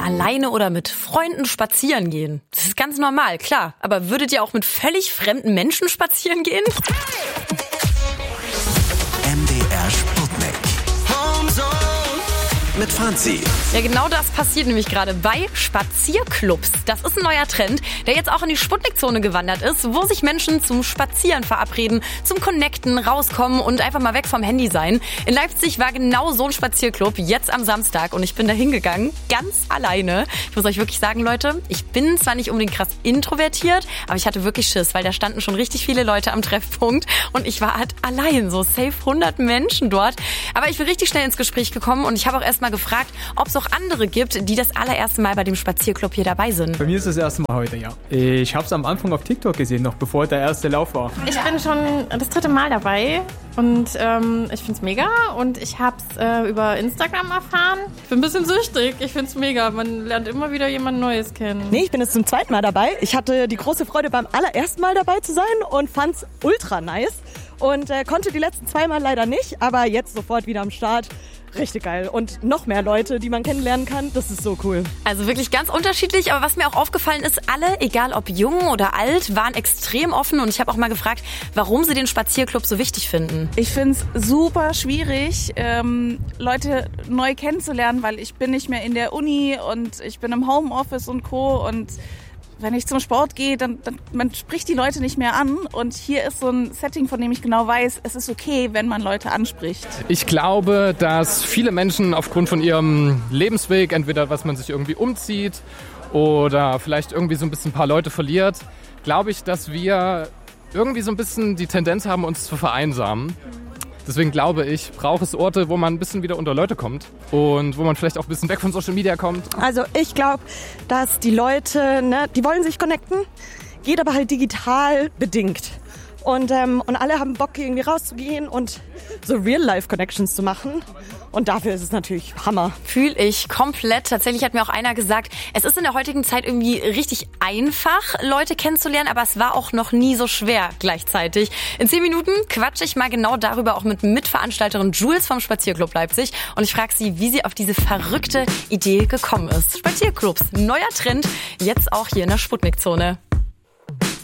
alleine oder mit Freunden spazieren gehen? Das ist ganz normal, klar. Aber würdet ihr auch mit völlig fremden Menschen spazieren gehen? MDR Sputnik. Mit Franzi. Ja, genau das passiert nämlich gerade bei Spazierclubs. Das ist ein neuer Trend, der jetzt auch in die Sputnik-Zone gewandert ist, wo sich Menschen zum Spazieren verabreden, zum Connecten, rauskommen und einfach mal weg vom Handy sein. In Leipzig war genau so ein Spazierclub jetzt am Samstag und ich bin da hingegangen, ganz alleine. Ich muss euch wirklich sagen, Leute, ich bin zwar nicht unbedingt krass introvertiert, aber ich hatte wirklich Schiss, weil da standen schon richtig viele Leute am Treffpunkt und ich war halt allein, so safe 100 Menschen dort. Aber ich bin richtig schnell ins Gespräch gekommen und ich habe auch erstmal gefragt, ob es auch andere gibt, die das allererste Mal bei dem Spazierclub hier dabei sind. Bei mir ist das erste Mal heute, ja. Ich habe es am Anfang auf TikTok gesehen, noch bevor der erste Lauf war. Ich bin schon das 3. Mal dabei und ich finde es mega und ich habe es über Instagram erfahren. Ich bin ein bisschen süchtig, ich finde es mega. Man lernt immer wieder jemand Neues kennen. Nee, ich bin jetzt zum 2. Mal dabei. Ich hatte die große Freude, beim allerersten Mal dabei zu sein und fand es ultra nice. Und konnte die letzten 2 Mal leider nicht, aber jetzt sofort wieder am Start. Richtig geil. Und noch mehr Leute, die man kennenlernen kann. Das ist so cool. Also wirklich ganz unterschiedlich. Aber was mir auch aufgefallen ist, alle, egal ob jung oder alt, waren extrem offen. Und ich habe auch mal gefragt, warum sie den Spazierclub so wichtig finden. Ich finde es super schwierig, Leute neu kennenzulernen, weil ich bin nicht mehr in der Uni und ich bin im Homeoffice und Co. Und wenn ich zum Sport gehe, dann man spricht die Leute nicht mehr an. Und hier ist so ein Setting, von dem ich genau weiß, es ist okay, wenn man Leute anspricht. Ich glaube, dass viele Menschen aufgrund von ihrem Lebensweg, entweder was man sich irgendwie umzieht oder vielleicht irgendwie so ein bisschen ein paar Leute verliert, glaube ich, dass wir irgendwie so ein bisschen die Tendenz haben, uns zu vereinsamen. Deswegen glaube ich, braucht es Orte, wo man ein bisschen wieder unter Leute kommt und wo man vielleicht auch ein bisschen weg von Social Media kommt. Also ich glaube, dass die Leute, die wollen sich connecten, geht aber halt digital bedingt. Und alle haben Bock, irgendwie rauszugehen und so Real-Life-Connections zu machen. Und dafür ist es natürlich Hammer. Fühle ich komplett. Tatsächlich hat mir auch einer gesagt, es ist in der heutigen Zeit irgendwie richtig einfach, Leute kennenzulernen, aber es war auch noch nie so schwer gleichzeitig. In 10 Minuten quatsche ich mal genau darüber auch mit Mitveranstalterin Jules vom Spazierclub Leipzig. Und ich frage sie, wie sie auf diese verrückte Idee gekommen ist. Spazierclubs, neuer Trend, jetzt auch hier in der Sputnik-Zone.